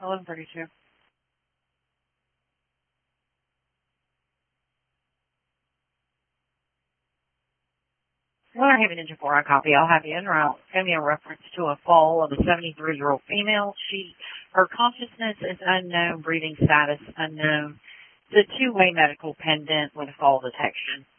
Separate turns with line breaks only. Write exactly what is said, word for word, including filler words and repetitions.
eleven thirty-two. Well, I have an engine four on copy. I'll have you in route. Give me a reference to a fall of a seventy-three-year-old female. She, her consciousness is unknown, breathing status unknown. It's a two-way medical pendant with fall detection.